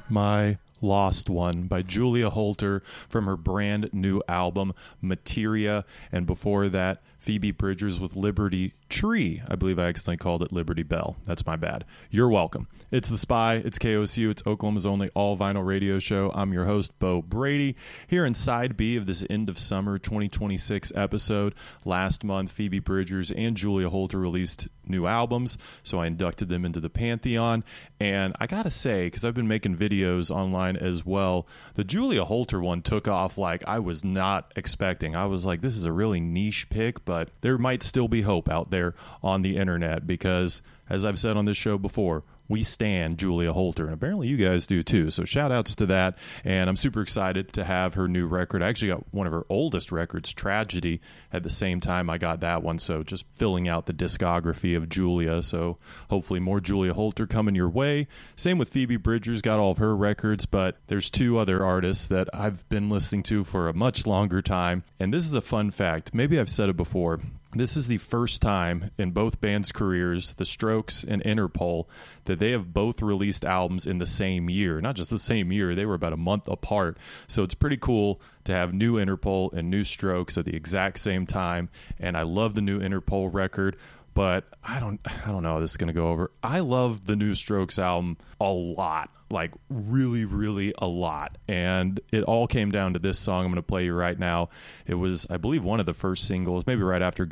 My Lost One by Julia Holter from her brand new album, Materia. And before that, Phoebe Bridgers with Liberty Tree. I believe I accidentally called it Liberty Bell. That's my bad. You're welcome. It's The Spy. It's KOSU. It's Oklahoma's only all-vinyl radio show. I'm your host, Bo Brady. Here in Side B of this end of summer 2026 episode, last month, Phoebe Bridgers and Julia Holter released new albums, so I inducted them into the Pantheon. And I gotta say, because I've been making videos online as well, the Julia Holter one took off like I was not expecting. I was like, this is a really niche pick, but there might still be hope out there on the internet because, as I've said on this show before, we stan Julia Holter, and apparently you guys do too. So shout outs to that, and I'm super excited to have her new record. I actually got one of her oldest records, Tragedy, at the same time I got that one, so just filling out the discography of Julia. So hopefully more Julia Holter coming your way. Same with Phoebe Bridgers, got all of her records, but there's two other artists that I've been listening to for a much longer time, and this is a fun fact. Maybe I've said it before. This is the first time in both bands' careers, The Strokes and Interpol, that they have both released albums in the same year. Not just the same year, they were about a month apart. So it's pretty cool to have new Interpol and new Strokes at the exact same time. And I love the new Interpol record, but I don't know how this is going to go over. I love the new Strokes album a lot. Like really, really a lot. And it all came down to this song I'm going to play you right now. It was, I believe, one of the first singles, maybe right after